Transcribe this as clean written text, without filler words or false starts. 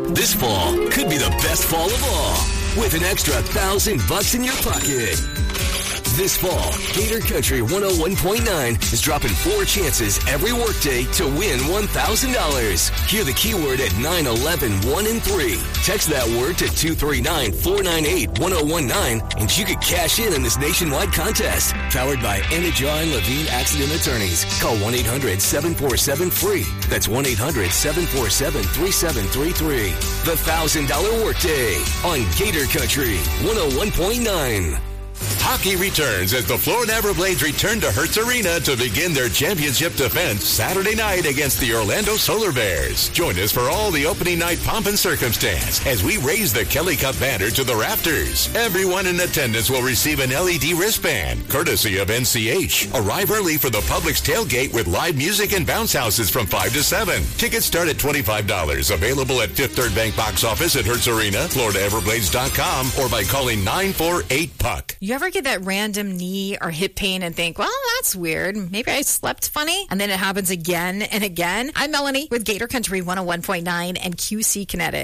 This fall could be the best fall of all, with an extra $1,000 in your pocket. This fall, Gator Country 101.9 is dropping 4 chances every workday to win $1,000. Hear the keyword at 911 1 and 3. Text that word to 239-498-1019 and you could cash in this nationwide contest. Powered by Anna John Levine Accident Attorneys. Call 1-800-747-FREE. That's 1-800-747-3733. The $1,000 workday on Gator Country 101.9. Hockey returns as the Florida Everblades return to Hertz Arena to begin their championship defense Saturday night against the Orlando Solar Bears. Join us for all the opening night pomp and circumstance as we raise the Kelly Cup banner to the rafters. Everyone in attendance will receive an LED wristband, courtesy of NCH. Arrive early for the Publix tailgate with live music and bounce houses from 5 to 7. Tickets start at $25. Available at Fifth Third Bank box office at Hertz Arena, FloridaEverblades.com, or by calling 948-PUCK. You ever get that random knee or hip pain and think, well, that's weird. Maybe I slept funny. And then it happens again and again. I'm Melanie with Gator Country 101.9 and QC Kinetic.